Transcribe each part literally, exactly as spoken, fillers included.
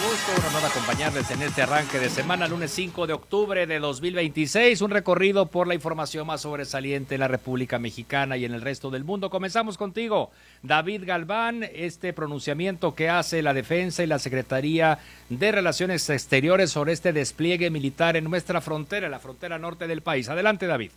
gusto, un honor acompañarles en este arranque de semana, lunes cinco de octubre de dos mil veintiséis, un recorrido por la información más sobresaliente en la República Mexicana y en el resto del mundo. Comenzamos contigo, David Galván, este pronunciamiento que hace la Defensa y la Secretaría de Relaciones Exteriores sobre este despliegue militar en nuestra frontera, en la frontera norte del país. Adelante, David.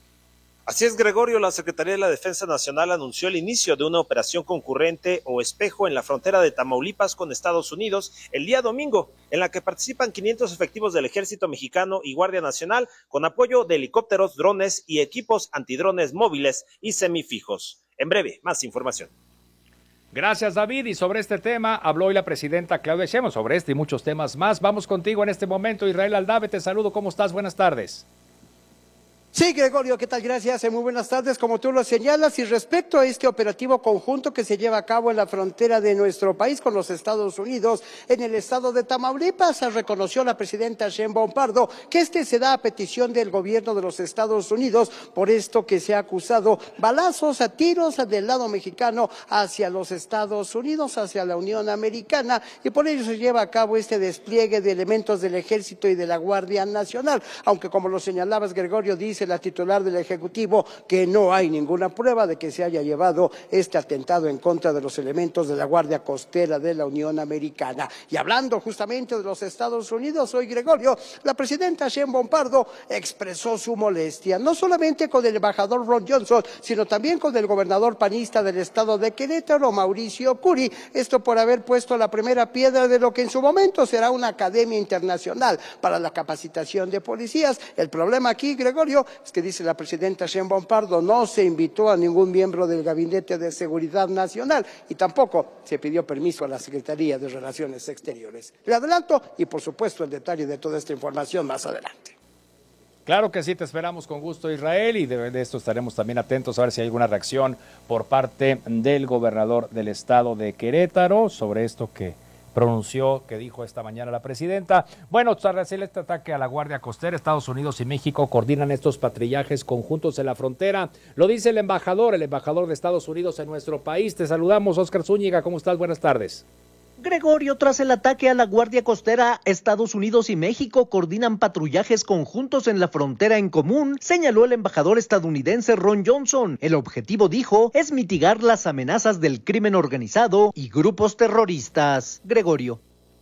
Así es, Gregorio, la Secretaría de la Defensa Nacional anunció el inicio de una operación concurrente o espejo en la frontera de Tamaulipas con Estados Unidos el día domingo, en la que participan quinientos efectivos del Ejército Mexicano y Guardia Nacional con apoyo de helicópteros, drones y equipos antidrones móviles y semifijos. En breve, más información. Gracias, David. Y sobre este tema habló hoy la presidenta Claudia Sheinbaum, sobre este y muchos temas más. Vamos contigo en este momento, Israel Aldave, te saludo. ¿Cómo estás? Buenas tardes. Sí, Gregorio, ¿qué tal? Gracias, muy buenas tardes. Como tú lo señalas, y respecto a este operativo conjunto que se lleva a cabo en la frontera de nuestro país con los Estados Unidos, en el estado de Tamaulipas, reconoció la presidenta Sheinbaum Pardo que este se da a petición del gobierno de los Estados Unidos, por esto que se ha acusado balazos a tiros del lado mexicano hacia los Estados Unidos, hacia la Unión Americana, y por ello se lleva a cabo este despliegue de elementos del Ejército y de la Guardia Nacional, aunque como lo señalabas, Gregorio, dice la titular del Ejecutivo que no hay ninguna prueba de que se haya llevado este atentado en contra de los elementos de la Guardia Costera de la Unión Americana. Y hablando justamente de los Estados Unidos, hoy, Gregorio, la presidenta Sheinbaum Pardo expresó su molestia, no solamente con el embajador Ron Johnson, sino también con el gobernador panista del estado de Querétaro, Mauricio Curi, esto por haber puesto la primera piedra de lo que en su momento será una academia internacional para la capacitación de policías. El problema aquí, Gregorio, es que dice la presidenta Sheinbaum Pardo, no se invitó a ningún miembro del Gabinete de Seguridad Nacional y tampoco se pidió permiso a la Secretaría de Relaciones Exteriores. Le adelanto y por supuesto el detalle de toda esta información más adelante. Claro que sí, te esperamos con gusto, Israel, y de, de esto estaremos también atentos a ver si hay alguna reacción por parte del gobernador del estado de Querétaro sobre esto que pronunció, que dijo esta mañana la presidenta. Bueno, tras hacer este ataque a la Guardia Costera, Estados Unidos y México coordinan estos patrullajes conjuntos en la frontera. Lo dice el embajador, el embajador de Estados Unidos en nuestro país. Te saludamos, Óscar Zúñiga. ¿Cómo estás? Buenas tardes. Gregorio, tras el ataque a la Guardia Costera, Estados Unidos y México coordinan patrullajes conjuntos en la frontera en común, señaló el embajador estadounidense Ron Johnson. El objetivo, dijo, es mitigar las amenazas del crimen organizado y grupos terroristas. Gregorio.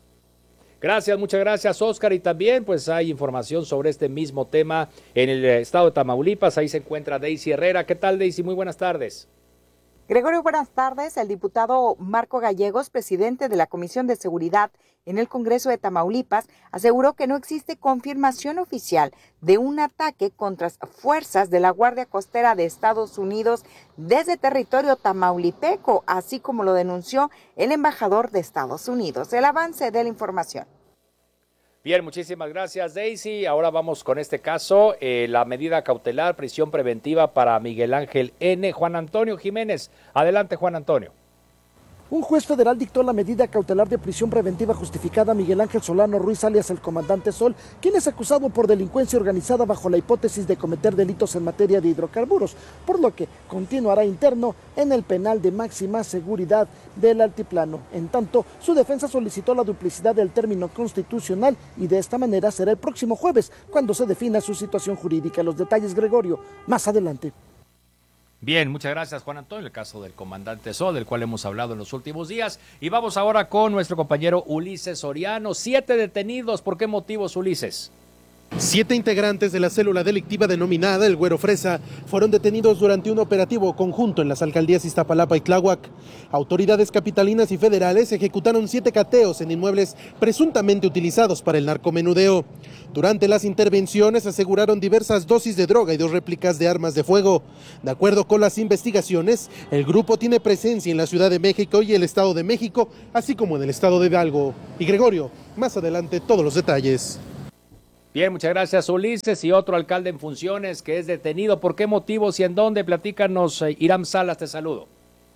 Gracias, muchas gracias, Óscar. Y también pues hay información sobre este mismo tema en el estado de Tamaulipas. Ahí se encuentra Daisy Herrera. ¿Qué tal, Daisy? Muy buenas tardes. Gregorio, buenas tardes. El diputado Marco Gallegos, presidente de la Comisión de Seguridad en el Congreso de Tamaulipas, aseguró que no existe confirmación oficial de un ataque contra fuerzas de la Guardia Costera de Estados Unidos desde territorio tamaulipeco, así como lo denunció el embajador de Estados Unidos. El avance de la información. Bien, muchísimas gracias, Daisy. Ahora vamos con este caso, eh, la medida cautelar, prisión preventiva para Miguel Ángel N. Juan Antonio Jiménez. Adelante, Juan Antonio. Un juez federal dictó la medida cautelar de prisión preventiva justificada a Miguel Ángel Solano Ruiz, alias el Comandante Sol, quien es acusado por delincuencia organizada bajo la hipótesis de cometer delitos en materia de hidrocarburos, por lo que continuará interno en el penal de máxima seguridad del Altiplano. En tanto, su defensa solicitó la duplicidad del término constitucional y de esta manera será el próximo jueves cuando se defina su situación jurídica. Los detalles, Gregorio, más adelante. Bien, muchas gracias, Juan Antonio, el caso del Comandante Sol, del cual hemos hablado en los últimos días. Y vamos ahora con nuestro compañero Ulises Soriano. Siete detenidos, ¿por qué motivos, Ulises? Siete integrantes de la célula delictiva denominada El Güero Fresa fueron detenidos durante un operativo conjunto en las alcaldías Iztapalapa y Tláhuac. Autoridades capitalinas y federales ejecutaron siete cateos en inmuebles presuntamente utilizados para el narcomenudeo. Durante las intervenciones aseguraron diversas dosis de droga y dos réplicas de armas de fuego. De acuerdo con las investigaciones, el grupo tiene presencia en la Ciudad de México y el Estado de México, así como en el Estado de Hidalgo. Y Gregorio, más adelante todos los detalles. Bien, muchas gracias, Ulises. Y otro alcalde en funciones que es detenido. ¿Por qué motivos y en dónde? Platícanos, eh, Iram Salas, te saludo.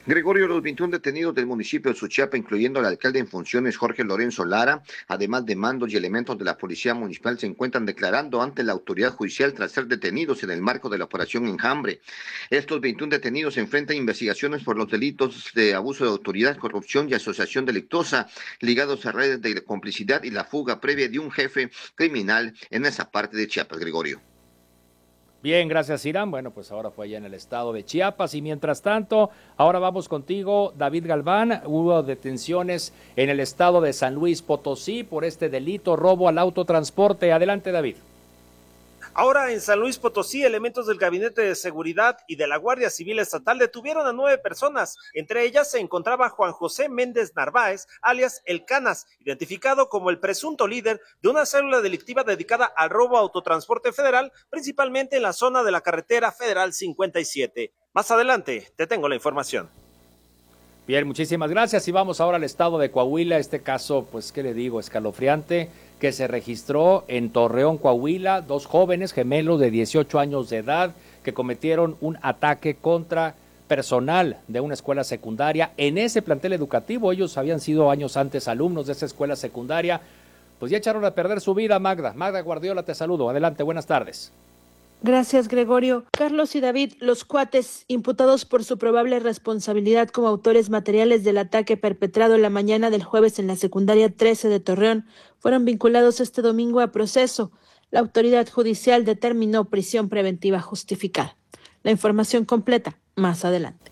Gregorio, los veintiún detenidos del municipio de Suchiapa, incluyendo al alcalde en funciones Jorge Lorenzo Lara, además de mandos y elementos de la policía municipal, se encuentran declarando ante la autoridad judicial tras ser detenidos en el marco de la operación Enjambre. Estos veintiún detenidos enfrentan investigaciones por los delitos de abuso de autoridad, corrupción y asociación delictuosa, ligados a redes de complicidad y la fuga previa de un jefe criminal en esa parte de Chiapas, Gregorio. Bien, gracias, Irán. Bueno, pues ahora fue allá en el estado de Chiapas y mientras tanto, ahora vamos contigo, David Galván. Hubo detenciones en el estado de San Luis Potosí por este delito, robo al autotransporte. Adelante, David. Ahora en San Luis Potosí, elementos del Gabinete de Seguridad y de la Guardia Civil Estatal detuvieron a nueve personas. Entre ellas se encontraba Juan José Méndez Narváez, alias El Canas, identificado como el presunto líder de una célula delictiva dedicada al robo a autotransporte federal, principalmente en la zona de la carretera federal cincuenta y siete. Más adelante te tengo la información. Bien, muchísimas gracias y vamos ahora al estado de Coahuila. Este caso, pues, ¿qué le digo? Escalofriante, que se registró en Torreón, Coahuila, dos jóvenes gemelos de dieciocho años de edad que cometieron un ataque contra personal de una escuela secundaria en ese plantel educativo. Ellos habían sido años antes alumnos de esa escuela secundaria, pues ya echaron a perder su vida. Magda, Magda Guardiola, te saludo. Adelante, buenas tardes. Gracias, Gregorio. Carlos y David, los cuates, imputados por su probable responsabilidad como autores materiales del ataque perpetrado en la mañana del jueves en la secundaria trece de Torreón, fueron vinculados este domingo a proceso. La autoridad judicial determinó prisión preventiva justificada. La información completa más adelante.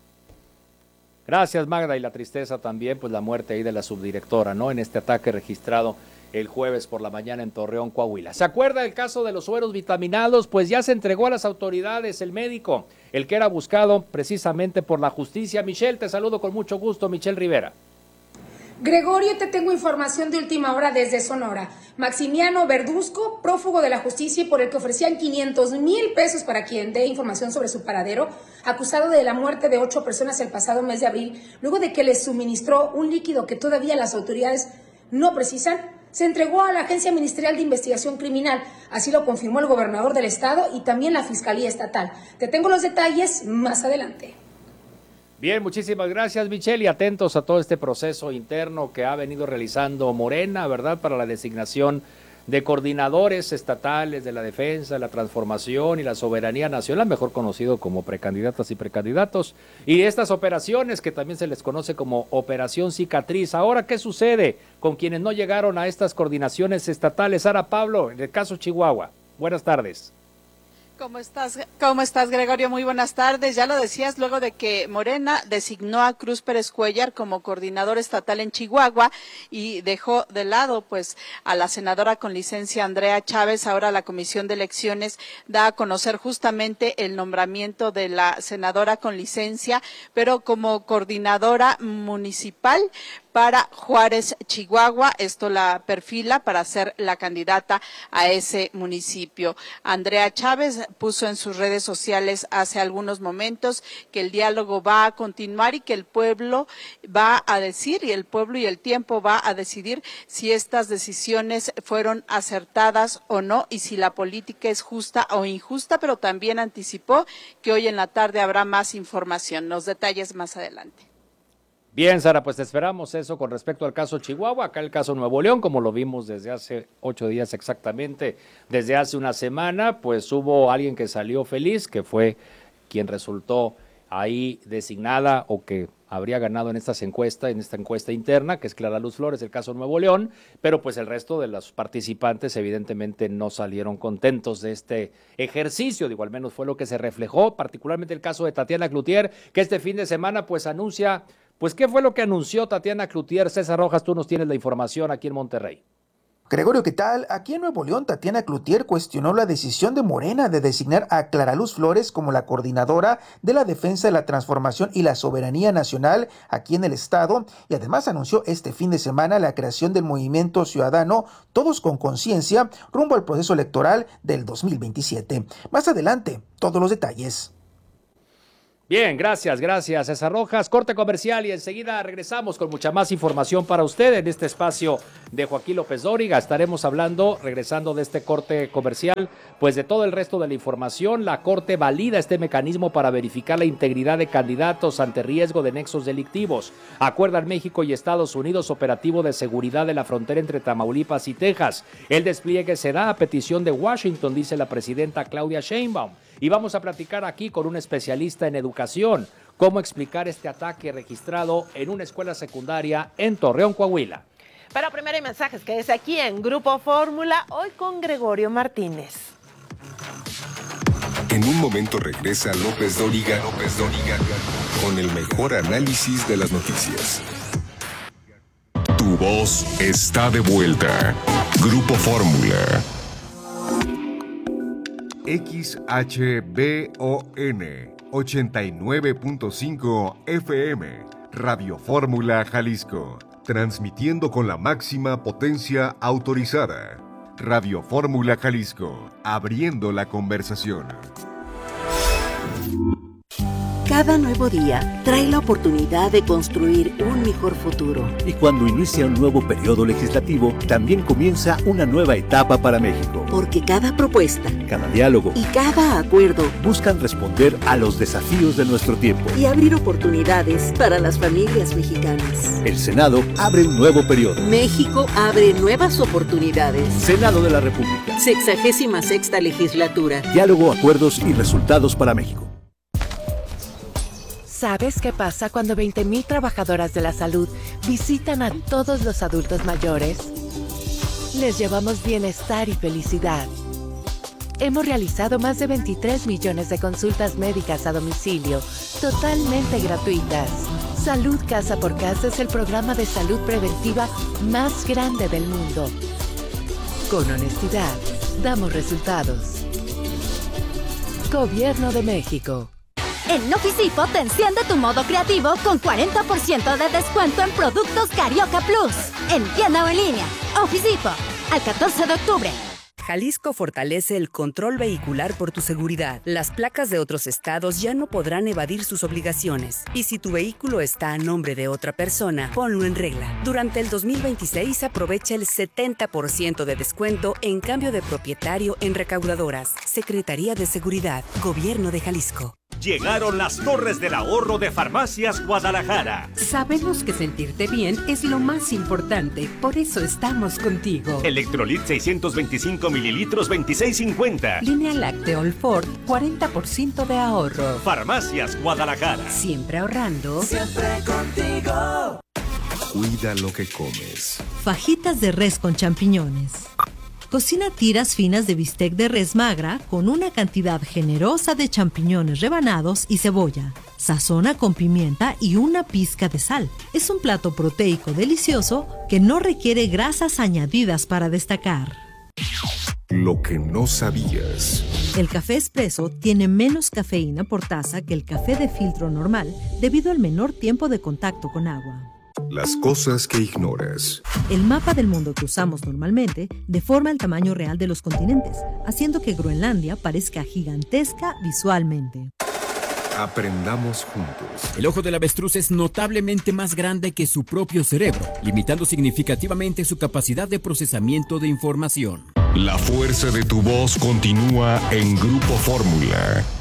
Gracias, Magda, y la tristeza también, pues la muerte ahí de la subdirectora, ¿no? En este ataque registrado el jueves por la mañana en Torreón, Coahuila. ¿Se acuerda del caso de los sueros vitaminados? Pues ya se entregó a las autoridades el médico, el que era buscado precisamente por la justicia. Michelle, te saludo con mucho gusto, Michelle Rivera. Gregorio, te tengo información de última hora desde Sonora. Maximiano Verduzco, prófugo de la justicia y por el que ofrecían quinientos mil pesos para quien dé información sobre su paradero, acusado de la muerte de ocho personas el pasado mes de abril, luego de que les suministró un líquido que todavía las autoridades no precisan, se entregó a la Agencia Ministerial de Investigación Criminal. Así lo confirmó el gobernador del estado y también la Fiscalía Estatal. Te tengo los detalles más adelante. Bien, muchísimas gracias, Michelle, y atentos a todo este proceso interno que ha venido realizando Morena, ¿verdad?, para la designación de coordinadores estatales de la defensa, la transformación y la soberanía nacional, mejor conocido como precandidatas y precandidatos, y estas operaciones que también se les conoce como Operación Cicatriz. Ahora, ¿qué sucede con quienes no llegaron a estas coordinaciones estatales? Sara Pablo, en el caso Chihuahua. Buenas tardes. ¿Cómo estás, ¿Cómo estás, Gregorio? Muy buenas tardes. Ya lo decías, luego de que Morena designó a Cruz Pérez Cuellar como coordinador estatal en Chihuahua y dejó de lado pues a la senadora con licencia Andrea Chávez, ahora la Comisión de Elecciones da a conocer justamente el nombramiento de la senadora con licencia, pero como coordinadora municipal para Juárez, Chihuahua. Esto la perfila para ser la candidata a ese municipio. Andrea Chávez puso en sus redes sociales hace algunos momentos que el diálogo va a continuar y que el pueblo va a decir, y el pueblo y el tiempo va a decidir si estas decisiones fueron acertadas o no y si la política es justa o injusta, pero también anticipó que hoy en la tarde habrá más información. Los detalles más adelante. Bien, Sara, pues te esperamos eso con respecto al caso Chihuahua, acá el caso Nuevo León, como lo vimos desde hace ocho días exactamente, desde hace una semana, pues hubo alguien que salió feliz, que fue quien resultó ahí designada o que habría ganado en estas encuestas, en esta encuesta interna, que es Clara Luz Flores, el caso Nuevo León, pero pues el resto de los participantes evidentemente no salieron contentos de este ejercicio, digo, al menos fue lo que se reflejó, particularmente el caso de Tatiana Cloutier, que este fin de semana pues anuncia. Pues, ¿qué fue lo que anunció Tatiana Cloutier? César Rojas, tú nos tienes la información aquí en Monterrey. Gregorio, ¿qué tal? Aquí en Nuevo León, Tatiana Cloutier cuestionó la decisión de Morena de designar a Clara Luz Flores como la coordinadora de la defensa de la transformación y la soberanía nacional aquí en el estado, y además anunció este fin de semana la creación del movimiento ciudadano Todos con Conciencia rumbo al proceso electoral del dos mil veintisiete. Más adelante, todos los detalles. Bien, gracias, gracias César Rojas. Corte comercial y enseguida regresamos con mucha más información para usted en este espacio de Joaquín López Dóriga. Estaremos hablando, regresando de este corte comercial, pues de todo el resto de la información. La Corte valida este mecanismo para verificar la integridad de candidatos ante riesgo de nexos delictivos. Acuerdan México y Estados Unidos operativo de seguridad de la frontera entre Tamaulipas y Texas. El despliegue se da a petición de Washington, dice la presidenta Claudia Sheinbaum. Y vamos a platicar aquí con un especialista en educación, cómo explicar este ataque registrado en una escuela secundaria en Torreón, Coahuila. Pero primero hay mensajes que es aquí en Grupo Fórmula, hoy con Gregorio Martínez. En un momento regresa López Dóriga, López Dóriga, con el mejor análisis de las noticias. Tu voz está de vuelta. Grupo Fórmula. X H B O N ochenta y nueve punto cinco F M, Radio Fórmula Jalisco, transmitiendo con la máxima potencia autorizada. Radio Fórmula Jalisco, abriendo la conversación. Cada nuevo día trae la oportunidad de construir un mejor futuro. Y cuando inicia un nuevo periodo legislativo, también comienza una nueva etapa para México. Porque cada propuesta, cada diálogo y cada acuerdo buscan responder a los desafíos de nuestro tiempo y abrir oportunidades para las familias mexicanas. El Senado abre un nuevo periodo. México abre nuevas oportunidades. Senado de la República. Sexagésima sexta legislatura. Diálogo, acuerdos y resultados para México. ¿Sabes qué pasa cuando veinte mil trabajadoras de la salud visitan a todos los adultos mayores? Les llevamos bienestar y felicidad. Hemos realizado más de veintitrés millones de consultas médicas a domicilio, totalmente gratuitas. Salud Casa por Casa es el programa de salud preventiva más grande del mundo. Con honestidad, damos resultados. Gobierno de México. En Officipo te enciende tu modo creativo con cuarenta por ciento de descuento en productos Carioca Plus. En tienda o en línea. Officipo, al catorce de octubre. Jalisco fortalece el control vehicular por tu seguridad. Las placas de otros estados ya no podrán evadir sus obligaciones. Y si tu vehículo está a nombre de otra persona, ponlo en regla. Durante el dos mil veintiséis aprovecha el setenta por ciento de descuento en cambio de propietario en recaudadoras. Secretaría de Seguridad, Gobierno de Jalisco. Llegaron las Torres del Ahorro de Farmacias Guadalajara. Sabemos que sentirte bien es lo más importante, por eso estamos contigo. Electrolit seiscientos veinticinco mililitros, veintiséis cincuenta. Línea Láctea Olfort, cuarenta por ciento de ahorro. Farmacias Guadalajara. Siempre ahorrando. Siempre contigo. Cuida lo que comes. Fajitas de res con champiñones. Cocina tiras finas de bistec de res magra con una cantidad generosa de champiñones rebanados y cebolla. Sazona con pimienta y una pizca de sal. Es un plato proteico delicioso que no requiere grasas añadidas para destacar. Lo que no sabías. El café espresso tiene menos cafeína por taza que el café de filtro normal debido al menor tiempo de contacto con agua. Las cosas que ignoras. El mapa del mundo que usamos normalmente deforma el tamaño real de los continentes, haciendo que Groenlandia parezca gigantesca visualmente. Aprendamos juntos. El ojo del avestruz es notablemente más grande que su propio cerebro, limitando significativamente su capacidad de procesamiento de información. La fuerza de tu voz continúa en Grupo Fórmula.